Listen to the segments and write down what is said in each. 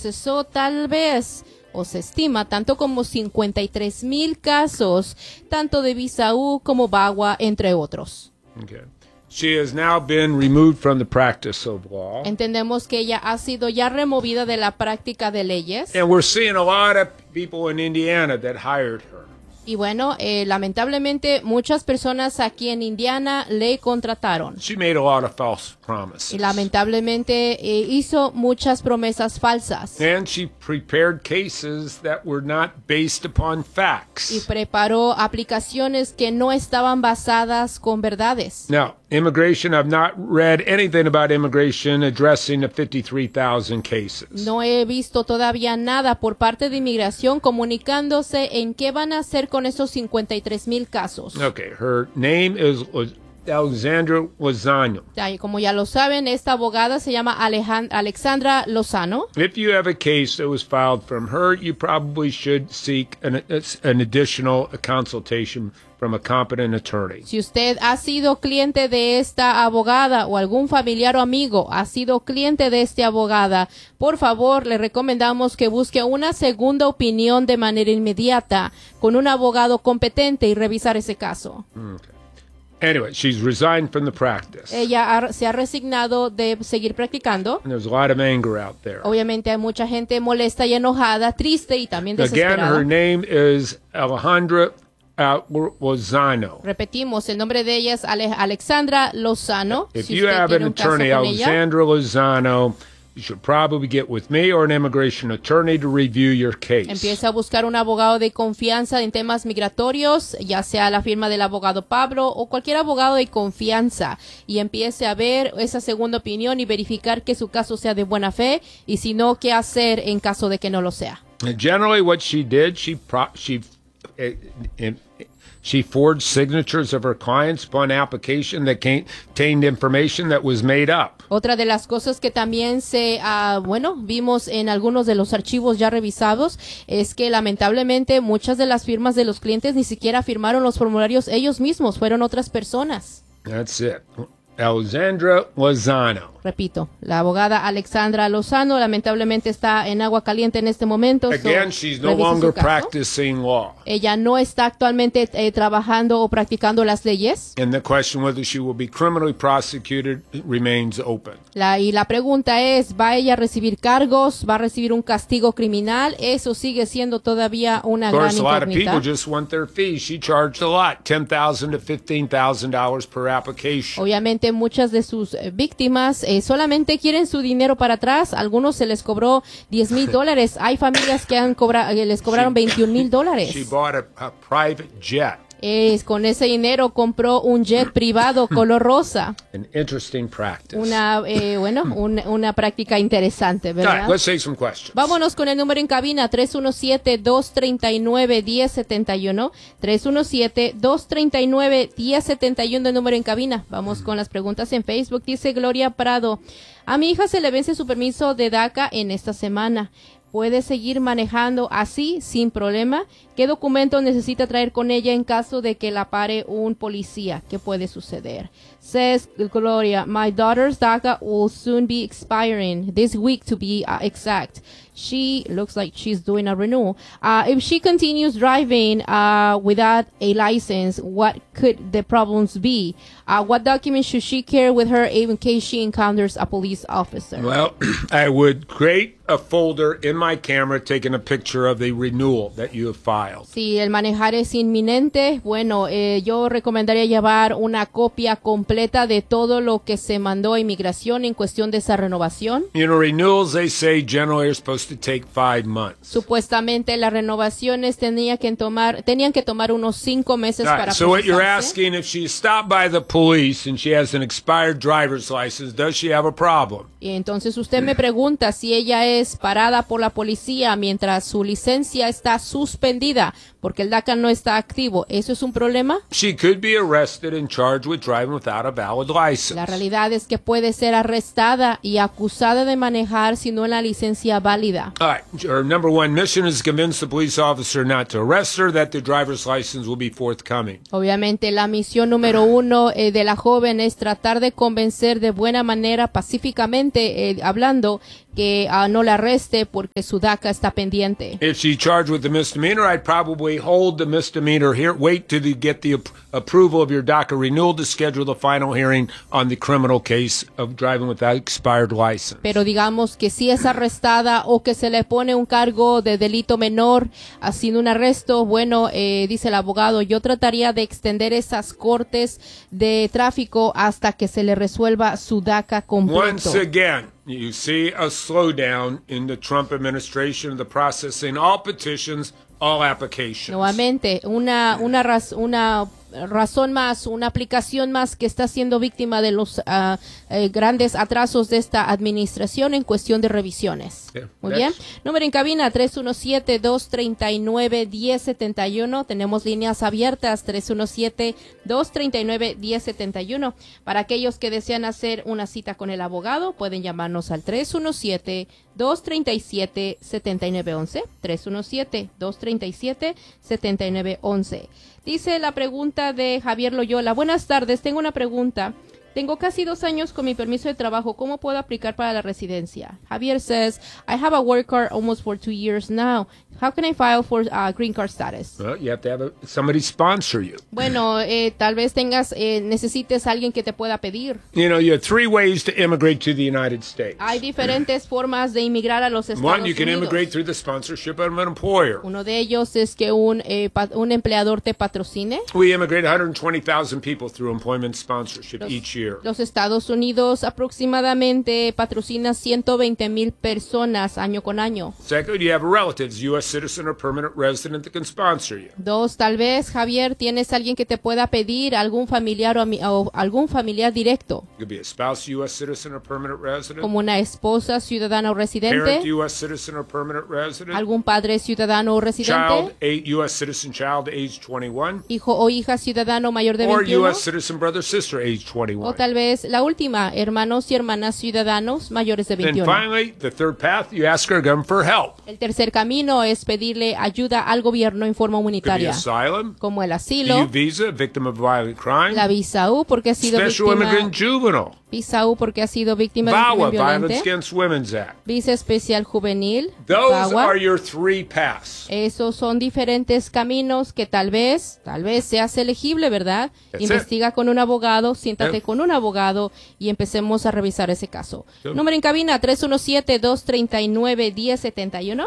procesó tal vez, o se estima, tanto como 53,000 casos, tanto de visa U como VAWA, entre otros. Okay. She has now been removed from the practice of law. Entendemos que ella ha sido ya removida de la práctica de leyes. And we're seeing a lot of people in Indiana that hired her. Y bueno, lamentablemente muchas personas aquí en Indiana le contrataron. She made a lot of false promises. Y lamentablemente hizo muchas promesas falsas. And she prepared cases that were not based upon facts. Y preparó aplicaciones que no estaban basadas con verdades. Now, immigration, I've not read anything about immigration addressing the 53,000 cases. No he visto todavía nada por parte de inmigración comunicándose en qué van a hacer con esos 53,000 casos. Okay, her name is Alexandra Lozano. Como ya lo saben, esta abogada se llama Alexandra Lozano. If you have a case that was filed from her, you probably should seek an additional consultation from a competent attorney. Si usted ha sido cliente de esta abogada o algún familiar o amigo ha sido cliente de esta abogada, por favor, le recomendamos que busque una segunda opinión de manera inmediata con un abogado competente y revisar ese caso. Okay. Anyway, she's resigned from the practice. Ella se ha resignado de seguir practicando. And there's a lot of anger out there. Obviamente hay mucha gente molesta y enojada, triste y también Again, desesperada. her name is Alejandra Lozano. Repetimos, el nombre de ella es Alexandra Lozano. If Si you usted have an tiene un caso attorney, con ella, Alexandra Lozano, you should probably get with me or an immigration attorney to review your case. empieza a buscar un abogado de confianza en temas migratorios, ya sea la firma del abogado Pablo o cualquier abogado de confianza, y empiece a ver esa segunda opinión y verificar que su caso sea de buena fe, y si no, qué hacer en caso de que no lo sea. And generally, what she did, she forged signatures of her clients upon application that contained information that was made up. Otra de las cosas que también vimos en algunos de los archivos ya revisados es que lamentablemente muchas de las firmas de los clientes ni siquiera firmaron los formularios ellos mismos, fueron otras personas. That's it. Alexandra Lozano. Repito, la abogada Alexandra Lozano lamentablemente está en agua caliente en este momento. Again, she's no longer practicing law. Ella no está actualmente trabajando o practicando las leyes. And the question whether she will be criminally prosecuted remains open. Y la pregunta es, ¿va ella a recibir cargos? ¿Va a recibir un castigo criminal? Eso sigue siendo todavía una gran Of course, a lot of incógnita. people just want their fees. She charged a lot, $10,000 to $15,000 per application. Obviamente muchas de sus víctimas solamente quieren su dinero para atrás. Algunos se les cobró $10,000. Hay familias que les cobraron $21,000. She bought a private jet. Con ese dinero compró un jet privado color rosa. An interesting practice. Una práctica interesante, All right, ¿verdad? let's take some questions. Vámonos con el número en cabina, 317-239-1071. 317-239-1071, el número en cabina. Vamos con las preguntas en Facebook. Dice Gloria Prado, a mi hija se le vence su permiso de DACA en esta semana. ¿Puede seguir manejando así, sin problema? ¿Qué documentos necesita traer con ella en caso de que la pare un policía? ¿Qué puede suceder? Says Gloria, my daughter's DACA will soon be expiring this week to be exact. She looks like she's doing a renewal. If she continues driving without a license, what could the problems be? What documents should she carry with her in case she encounters a police officer? Well, I would create a folder in my camera taking a picture of the renewal that you have filed. Si el manejar es inminente, yo recomendaría llevar una copia completa de todo lo que se mandó a inmigración en cuestión de esa renovación. You know, renewals, they say generally are supposed to take 5 months. Supuestamente las renovaciones tenían que tomar unos 5 meses All right, para so what you're procesarse. asking, if she's stopped by the police and she has an expired driver's license, does she have a problem? Y entonces usted me pregunta si ella es parada por la policía mientras su licencia está suspendida porque el DACA no está activo. ¿Eso es un problema? She could be arrested and charged with driving without a valid license. La realidad es que puede ser arrestada y acusada de manejar sin una licencia válida. All right, her number one mission is to convince the police officer not to arrest her, that the driver's license will be forthcoming. Obviamente la misión número 1 de la joven es tratar de convencer de buena manera, pacíficamente hablando, que no la arreste porque su DACA está pendiente. If she's charged with the misdemeanor, I'd probably hold the misdemeanor here, wait till you get the approval of your DACA renewal to schedule the final hearing on the criminal case of driving without expired license. Pero digamos que si es arrestada o que se le pone un cargo de delito menor haciendo un arresto, bueno, dice el abogado, yo trataría de extender esas cortes de tráfico hasta que se le resuelva su DACA completo. Once again, you see a slowdown in the Trump administration of the processing all petitions, all applications. Nuevamente, una razón más, una aplicación más que está siendo víctima de los grandes atrasos de esta administración en cuestión de revisiones. Yeah, Muy bien. Número en cabina 317-239-1071. Tenemos líneas abiertas 317-239-1071. Para aquellos que desean hacer una cita con el abogado, pueden llamarnos al 317-237-7911. 317-237-7911. Dice la pregunta de Javier Loyola. Buenas tardes, tengo una pregunta. Tengo casi 2 años con mi permiso de trabajo. ¿Cómo puedo aplicar para la residencia? Javier says, I have a work card almost for 2 years now. How can I file for green card status? Well, you have to have somebody sponsor you. Bueno, tal vez necesites a alguien que te pueda pedir. You know, you have 3 ways to immigrate to the United States. Hay diferentes formas de inmigrar a los Estados One, you can Unidos. immigrate through the sponsorship of an employer. Uno de ellos es que un empleador te patrocine. We immigrate 120,000 people through employment sponsorship each year. Los Estados Unidos aproximadamente patrocina 120,000 personas año con año. Second, you have relatives, U.S. citizen or permanent resident that can sponsor you. 2, tal vez, Javier, tienes alguien que te pueda pedir, algún familiar o algún familiar directo, It could be a spouse, U.S. citizen or permanent resident. como una esposa, ciudadana o Parent, residente, U.S. citizen or permanent resident. algún padre, ciudadano o residente, U.S. citizen child age 21. hijo o hija, ciudadano mayor de Or 21, U.S. citizen brother, sister age 21. o tal vez la última, hermanos y hermanas ciudadanos mayores de Then 21. finally, the third path, you ask our government for help. El tercer camino es pedirle ayuda al gobierno en forma Could be humanitaria, asylum, como el EU asilo, visa, victim of violent crime, la visa U porque ha sido special víctima, immigrant juvenile, visa U porque ha sido víctima de VAWA, crimen Violence violento, Against Women's Act. visa especial juvenil, Those VAWA. are your 3 paths. Esos son diferentes caminos que tal vez seas elegible, ¿verdad? That's Investiga con un abogado, siéntate Yeah. con un abogado y empecemos a revisar ese caso. Yeah. Número en cabina 317-239-1071.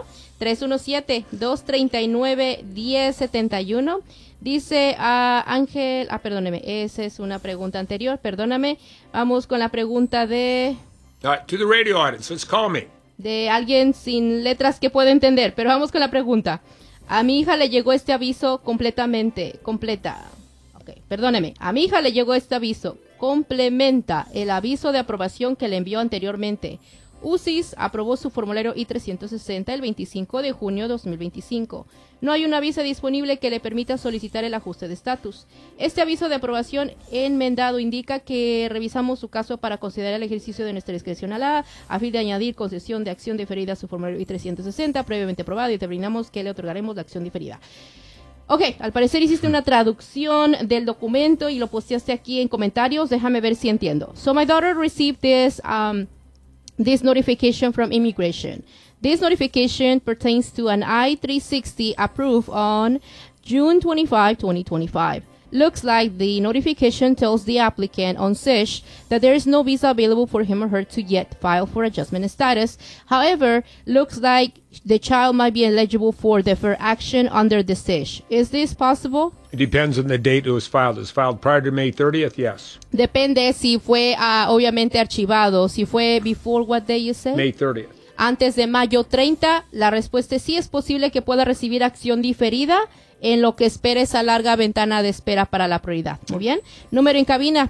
317-239-1071. Dice Ángel, perdóneme, esa es una pregunta anterior, perdóname. Vamos con la pregunta de All right, to the radio audience, let's call me. alguien sin letras que pueda entender, pero vamos con la pregunta. A mi hija le llegó este aviso completa. Ok, perdóneme. A mi hija le llegó este aviso. Complementa el aviso de aprobación que le envió anteriormente. UCIS aprobó su formulario I-360 el 25 de junio de 2025. No hay una visa disponible que le permita solicitar el ajuste de estatus. Este aviso de aprobación enmendado indica que revisamos su caso para considerar el ejercicio de nuestra discreción a fin de añadir concesión de acción diferida a su formulario I-360 previamente aprobado y determinamos que le otorgaremos la acción diferida. Ok, al parecer hiciste una traducción del documento y lo posteaste aquí en comentarios. Déjame ver si entiendo. So my daughter received this notification from immigration. This notification pertains to an I-360 approved on June 25, 2025. Looks like the notification tells the applicant on SISH that there is no visa available for him or her to yet file for adjustment status. However, looks like the child might be eligible for deferred action under the SISH. Is this possible? It depends on the date it was filed. It was filed prior to May 30th, yes. Depende si fue obviamente archivado. Si fue before what day you said? May 30th. Antes de mayo 30, la respuesta es sí, es posible que pueda recibir acción diferida en lo que espera esa larga ventana de espera para la prioridad. Muy bien. Número en cabina,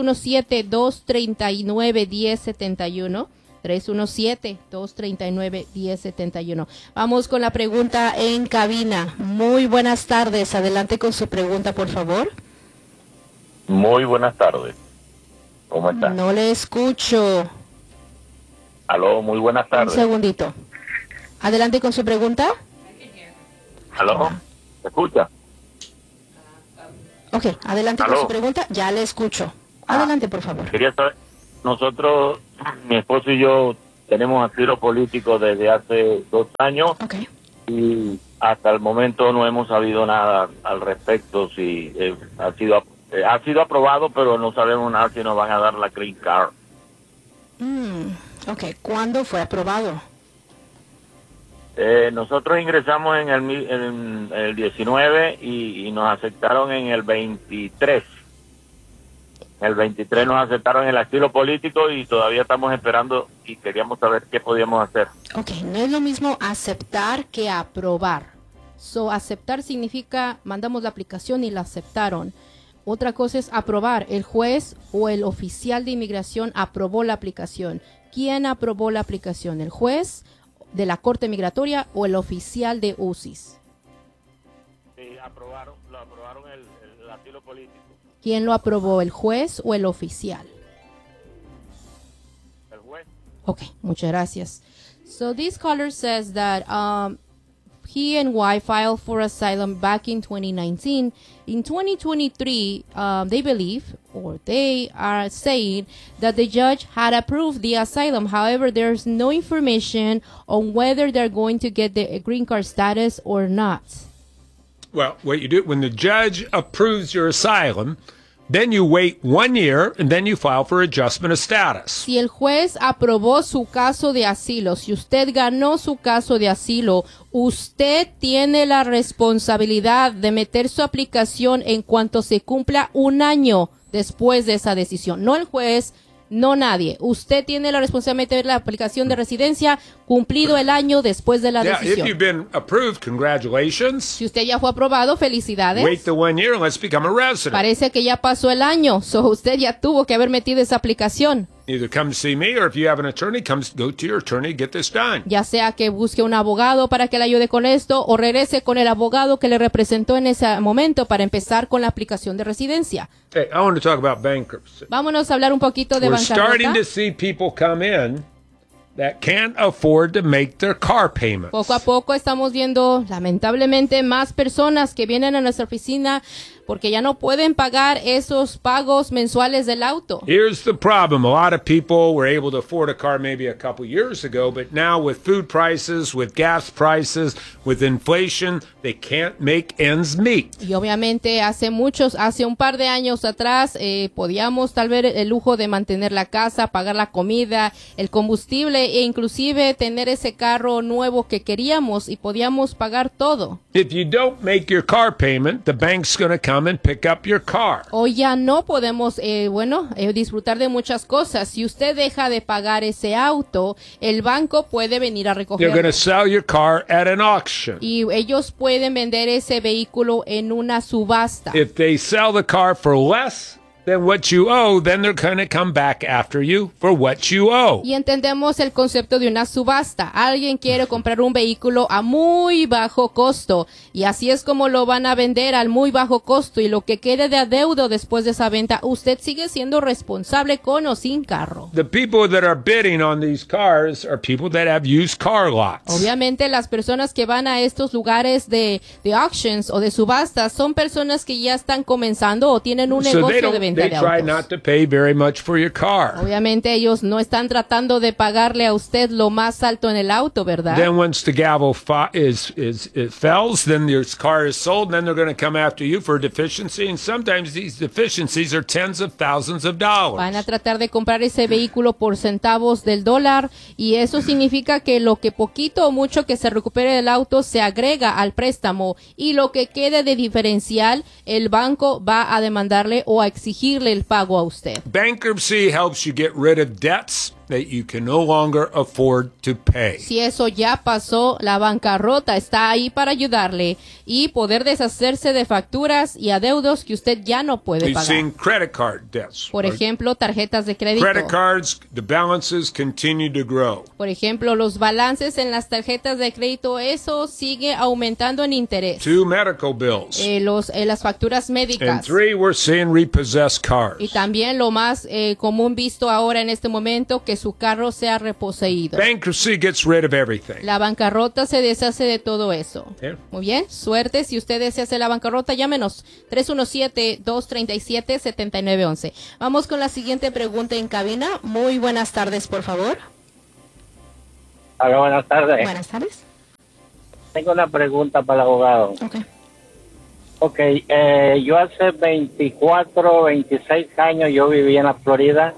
317-239-1071. 317-239-1071. Vamos con la pregunta en cabina. Muy buenas tardes. Adelante con su pregunta, por favor. Muy buenas tardes. ¿Cómo está? No le escucho. Aló, muy buenas Un tardes. segundito. Adelante con su pregunta. Aló, ¿me escucha? Ok, adelante con ¿Aló? su pregunta. Ya le escucho. Adelante, por favor. Quería saber, nosotros, mi esposo y yo, tenemos asilo político desde hace 2 años Okay. y hasta el momento no hemos sabido nada al respecto. Si ha sido aprobado, pero no sabemos nada si nos van a dar la green card. Ok, ¿cuándo fue aprobado? Nosotros ingresamos en el 19 y nos aceptaron en el 23. En el 23 nos aceptaron el asilo político y todavía estamos esperando y queríamos saber qué podíamos hacer. Ok, no es lo mismo aceptar Que aprobar. So, aceptar significa mandamos la aplicación y la aceptaron. Otra cosa es aprobar. El juez o el oficial de inmigración aprobó la aplicación. ¿Quién aprobó la aplicación? ¿El juez de la Corte Migratoria o el oficial de UCIS? Sí, lo aprobaron el asilo político. ¿Quién lo aprobó? ¿El juez o el oficial? El juez. Okay, muchas gracias. So this caller says that he and wife filed for asylum back in 2019. In 2023, they believe, or they are saying, that the judge had approved the asylum. However, there's no information on whether they're going to get the green card status or not. Well, what you do, when the judge approves your asylum, then you wait 1 year and then you file for adjustment of status. Si el juez aprobó su caso de asilo, si usted ganó su caso de asilo, usted tiene la responsabilidad de meter su aplicación en cuanto se cumpla 1 año después de esa decisión. No el juez, no nadie. Usted tiene la responsabilidad de meter la aplicación de residencia cumplido el año después de la Yeah, if decisión. you've been approved, congratulations. Si usted ya fue aprobado, felicidades. Wait the 1 year and let's become a resident. Parece que ya pasó el año, so usted ya tuvo que haber metido esa aplicación. Either come see me or if you have an attorney, go to your attorney and get this done. Ya sea que busque un abogado para que le ayude con esto o regrese con el abogado que le representó en ese momento para empezar con la aplicación de residencia. Hey, I want to talk about bankruptcy. Vámonos a hablar un poquito de We're starting bancarrota. to see people come in that can't afford to make their car payments. Poco a poco estamos viendo, lamentablemente, más personas que vienen a nuestra oficina porque ya no pueden pagar esos pagos mensuales del auto. Here's the problem. A lot of people were able to afford a car maybe a couple years ago, but now with food prices, with gas prices, with inflation, they can't make ends meet. Y obviamente hace un par de años atrás, podíamos tal vez el lujo de mantener la casa, pagar la comida, el combustible e inclusive tener ese carro nuevo que queríamos y podíamos pagar todo. If you don't make your car payment, the bank's going to come and pick up your car. Hoy ya no podemos, disfrutar de muchas cosas. Si usted deja de pagar ese auto, el banco puede venir a They're going recogerlo. to sell your car at an auction. Y ellos pueden vender ese vehículo en una subasta. If they sell the car for less than what you owe, then they're going to come back after you for what you owe. Y entendemos el concepto de una subasta. Alguien quiere comprar un vehículo a muy bajo costo y así es como lo van a vender al muy bajo costo y lo que quede de adeudo después de esa venta, usted sigue siendo responsable con o sin carro. The people that are bidding on these cars are people that have used car lots. Obviamente las personas que van a estos lugares de auctions o de subastas son personas que ya están comenzando o tienen un negocio de venta they de try autos. not to pay very much for your car. Obviamente ellos no están tratando de pagarle a usted lo más alto en el auto, ¿verdad? Then once the gavel it falls, then your car is sold, and then they're going to come after you for a deficiency, and sometimes these deficiencies are tens of thousands of dollars. Van a tratar de comprar ese vehículo por centavos del dólar y eso significa que lo que poquito o mucho que se recupere del auto se agrega al préstamo y lo que quede de diferencial el banco va a demandarle o a exigirle el pago a usted. Bankruptcy helps you get rid of debts that you can no longer afford to pay. Si eso ya pasó, la bancarrota está ahí para ayudarle y poder deshacerse de facturas y adeudos que usted ya no puede We've pagar. seen credit card debts. Por ejemplo, tarjetas de crédito. Credit cards, the balances continue to grow. Por ejemplo, los balances en las tarjetas de crédito, eso sigue aumentando en interés. 2 medical bills. Las facturas And médicas. 3, we're seeing repossessed cars. Y también lo más común visto ahora en este momento, que su carro sea reposeído. Bankruptcy gets rid of everything. La bancarrota se deshace de todo eso. Yeah. Muy bien, suerte. Si usted desea hacer la bancarrota, llámenos 317-237-7911. Vamos con la siguiente pregunta en cabina. Muy buenas tardes, por favor. Hola, buenas tardes. Buenas tardes. Tengo una pregunta para el abogado. Ok, yo hace 24, 26 años yo viví en la Florida.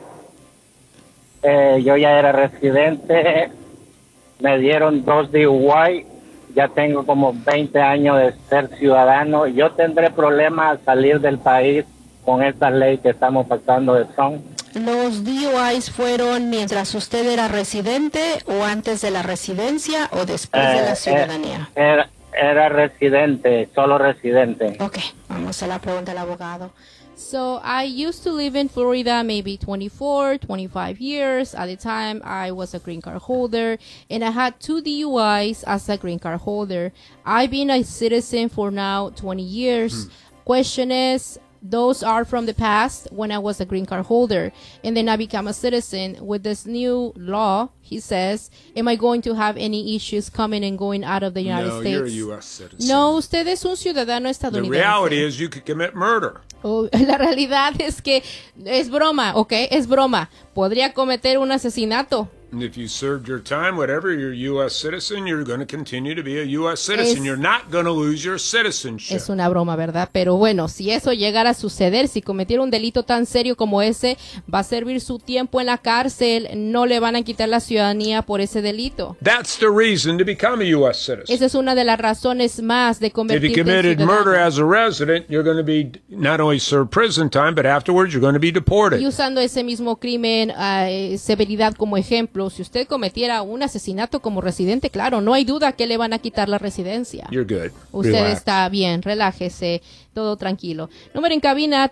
Yo ya era residente. Me dieron 2 DUI. Ya tengo como 20 años de ser ciudadano. Yo tendré problemas al salir del país con esta ley que estamos pasando de Trump. ¿Los DUIs fueron mientras usted era residente o antes de la residencia o después de la ciudadanía? Era residente, solo residente. Ok, vamos a la pregunta del abogado. So I used to live in Florida maybe 24, 25 years. At the time, I was a green card holder, and I had 2 DUIs as a green card holder. I've been a citizen for now 20 years. Question is, those are from the past when I was a green card holder, and then I become a citizen. With this new law, he says, am I going to have any issues coming and going out of the United No, States? you're a U.S. citizen. No, usted es un ciudadano The estadounidense. reality is you could commit murder. Oh, la realidad es que es broma, ¿ok? Es broma. Podría cometer un asesinato. And if you served your time, whatever, you're a U.S. citizen, you're going to continue to be a U.S. citizen. You're not going to lose your citizenship. Es una broma, ¿verdad? Pero bueno, si eso llegara a suceder, si cometiera un delito tan serio como ese, va a servir su tiempo en la cárcel, no le van a quitar la ciudadanía por ese delito. That's the reason to become a U.S. citizen. Esa es una de las razones más de If you convertirse en committed ciudadano. murder as a resident, you're going to be not only serve prison time, but afterwards you're going to be deported. Y usando ese mismo crimen, severidad como ejemplo, si usted cometiera un asesinato como residente, claro, no hay duda que le van a quitar la residencia. You're good. Usted Relax. está bien, relájese, todo tranquilo. Número en cabina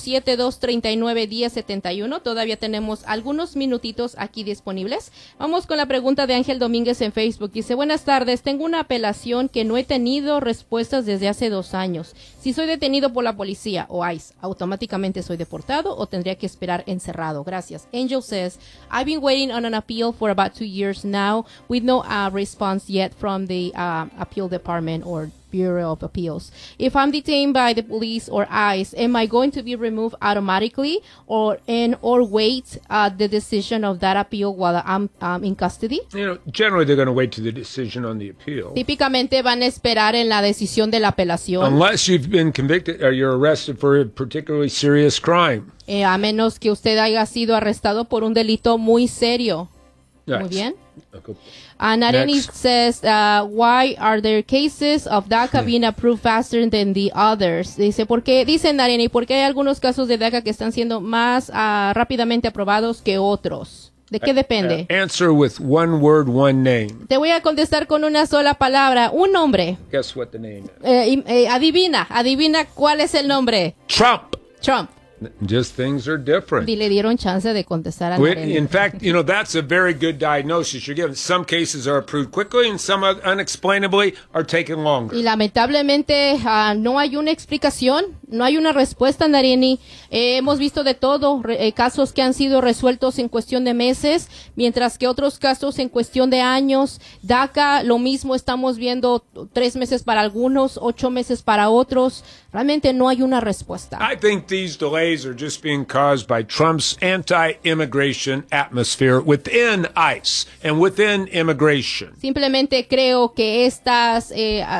317-239-1071. Todavía tenemos algunos minutitos aquí disponibles. Vamos con la pregunta de Ángel Domínguez en Facebook. Dice, buenas tardes, tengo una apelación que no he tenido respuestas desde hace 2 años. Si soy detenido por la policía o ICE, ¿automáticamente soy deportado o tendría que esperar encerrado? Gracias. Angel says, I've been waiting on an appeal for about 2 years now with no response yet from the appeal department or Bureau of Appeals. If I'm detained by the police or ICE, am I going to be removed automatically or wait the decision of that appeal while I'm in custody? You know, generally they're going to wait to the decision on the appeal. Típicamente van a esperar en la decisión de la apelación, Unless you've been convicted or you're arrested for a particularly serious crime. a menos que usted haya sido arrestado por un delito muy serio. Muy Yes. bien. Okay. Nareni Next. says, why are there cases of DACA being approved faster than the others? Dice, dice Nareni, porque hay algunos casos de DACA que están siendo más rápidamente aprobados que otros. ¿De qué depende? Answer with one word, one name. Te voy a contestar con una sola palabra, un nombre. Guess what the name is? Adivina cuál es el nombre. Trump. Trump. Just things are different. Y le dieron chance de contestar a Nareni. In fact, you know, that's a very good diagnosis you're given. Some cases are approved quickly and some unexplainably are taking longer. Y lamentablemente no hay una explicación, no hay una respuesta, Nareni. Hemos visto de todo, casos que han sido resueltos en cuestión de meses, mientras que otros casos en cuestión de años. DACA, lo mismo, estamos viendo 3 meses para algunos, 8 meses para otros. Realmente no hay una respuesta. I think these delays are just being caused by Trump's anti-immigration atmosphere within ICE and within immigration. Simplemente creo que estos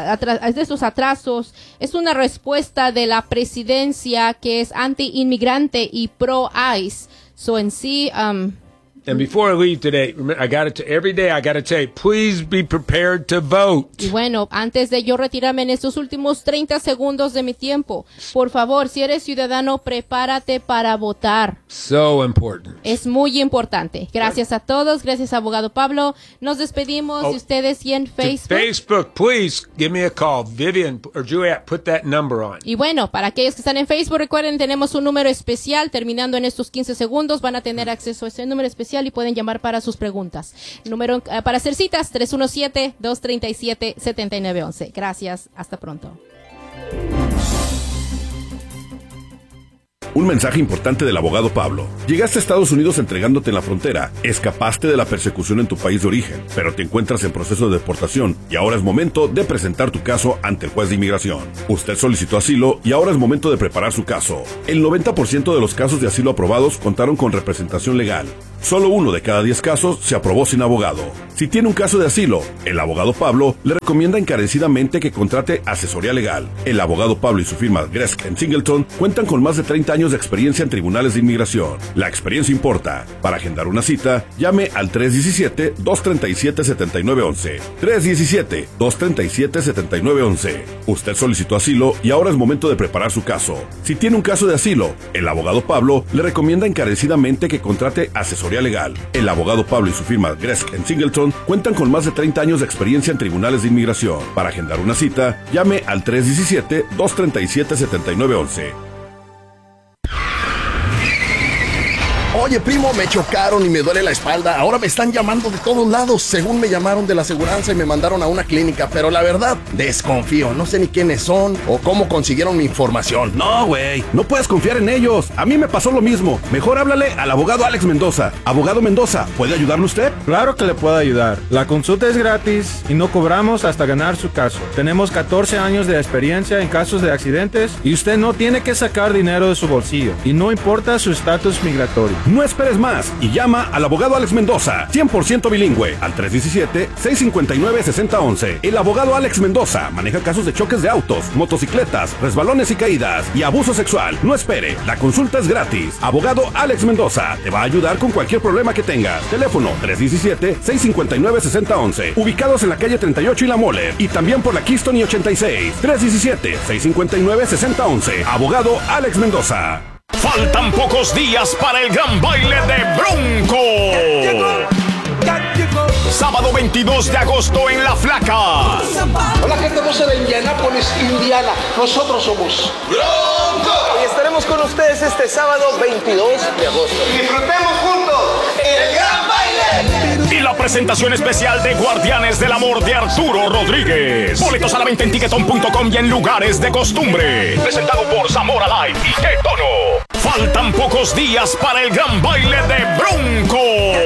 atrasos es una respuesta de la presidencia que es anti-inmigrante y pro-ICE. So en sí, And before I leave today, every day I got to tell you, please be prepared to vote. y bueno, antes de yo retirarme en estos últimos 30 segundos de mi tiempo, por favor, si eres ciudadano, prepárate para votar. So important. Es muy importante. Gracias a todos, gracias abogado Pablo. Nos despedimos de ustedes y en To Facebook. Facebook, please give me a call. Vivian or Juliet, put that number on. Y bueno, para aquellos que están en Facebook, recuerden, tenemos un número especial. Terminando en estos 15 segundos, van a tener acceso a ese número especial y pueden llamar para sus preguntas. El número para hacer citas, 317-237-7911. Gracias, hasta pronto. Un mensaje importante del abogado Pablo. Llegaste a Estados Unidos entregándote en la frontera. Escapaste de la persecución en tu país de origen, pero te encuentras en proceso de deportación y ahora es momento de presentar tu caso ante el juez de inmigración. Usted solicitó asilo y ahora es momento de preparar su caso. El 90% de los casos de asilo aprobados contaron con representación legal. Solo 1 de cada 10 casos se aprobó sin abogado. Si tiene un caso de asilo, el abogado Pablo le recomienda encarecidamente que contrate asesoría legal. El abogado Pablo y su firma Gresk & Singleton cuentan con más de 30 años de experiencia en tribunales de inmigración. La experiencia importa. Para agendar una cita, llame al 317-237-7911. 317-237-7911. Usted solicitó asilo y ahora es momento de preparar su caso. Si tiene un caso de asilo, el abogado Pablo le recomienda encarecidamente que contrate asesoría legal. El abogado Pablo y su firma Gresk & Singleton cuentan con más de 30 años de experiencia en tribunales de inmigración. Para agendar una cita, llame al 317-237-7911. Oye, primo, me chocaron y me duele la espalda. Ahora me están llamando de todos lados. Según me llamaron de la aseguranza y me mandaron a una clínica. Pero la verdad, desconfío. No sé ni quiénes son o cómo consiguieron mi información. No, güey. No puedes confiar en ellos. A mí me pasó lo mismo. Mejor háblale al abogado Alex Mendoza. Abogado Mendoza, ¿puede ayudarle usted? Claro que le puedo ayudar. La consulta es gratis y no cobramos hasta ganar su caso. Tenemos 14 años de experiencia en casos de accidentes y usted no tiene que sacar dinero de su bolsillo. Y no importa su estatus migratorio. No esperes más y llama al abogado Alex Mendoza, 100% bilingüe, al 317-659-6011. El abogado Alex Mendoza maneja casos de choques de autos, motocicletas, resbalones y caídas y abuso sexual. No espere, la consulta es gratis. Abogado Alex Mendoza te va a ayudar con cualquier problema que tengas. Teléfono 317-659-6011. Ubicados en la calle 38 y La Moller y también por la Keystone y 86. 317-659-6011. Abogado Alex Mendoza. Faltan pocos días para el gran baile de Bronco. Sábado 22 de agosto en La Flaca. Hola, gente hermosa de Indianápolis, Indiana. Nosotros somos Bronco. Y estaremos con ustedes este sábado 22 de agosto. Disfrutemos juntos el gran baile. Y la presentación especial de Guardianes del Amor de Arturo Rodríguez. Boletos a la venta en Tiquetón.com y en lugares de costumbre. Presentado por Zamora Live y Qué Tono. Faltan pocos días para el gran baile de Bronco.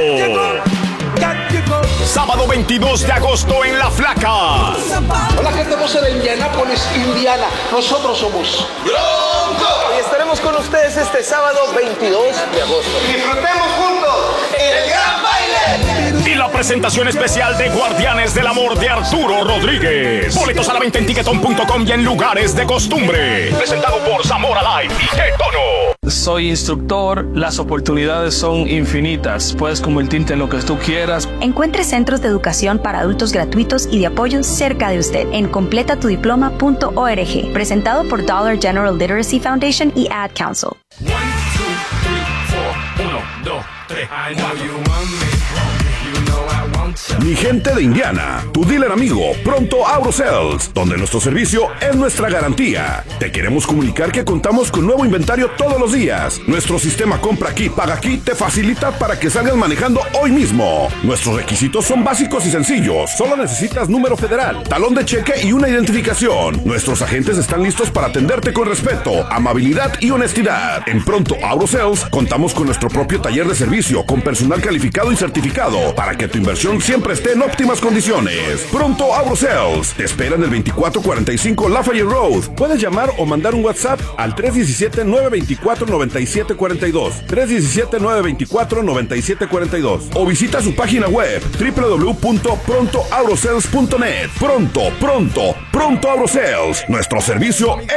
Sábado 22 de agosto en La Flaca. Hola, gente hermosa de Indianápolis, Indiana. Nosotros somos Bronco. Y estaremos con ustedes este sábado 22 de agosto. Disfrutemos juntos el gran baile. Y la presentación especial de Guardianes del Amor de Arturo Rodríguez. Boletos a la venta en Tiquetón.com y en lugares de costumbre. Presentado por Zamora Live y Qué Tono. Soy instructor, las oportunidades son infinitas. Puedes convertirte en lo que tú quieras. Encuentre centros de educación para adultos gratuitos y de apoyo cerca de usted en completatudiploma.org. Presentado por Dollar General Literacy Foundation y Ad Council. 1, 2, 3, 4. 1, 2, 3. I know you want me. Mi gente de Indiana, tu dealer amigo, Pronto Auto Sales, donde nuestro servicio es nuestra garantía. Te queremos comunicar que contamos con nuevo inventario todos los días. Nuestro sistema compra aquí, paga aquí, te facilita para que salgas manejando hoy mismo. Nuestros requisitos son básicos y sencillos. Solo necesitas número federal, talón de cheque y una identificación. Nuestros agentes están listos para atenderte con respeto, amabilidad y honestidad. En Pronto Auto Sales contamos con nuestro propio taller de servicio con personal calificado y certificado para que tu inversión siempre esté en óptimas condiciones. Pronto Auto Sales te espera en el 2445 Lafayette Road. Puedes llamar o mandar un WhatsApp al 317-924-9742. 317-924-9742. O visita su página web www.prontoautosales.net. Pronto Auto Sales. Nuestro servicio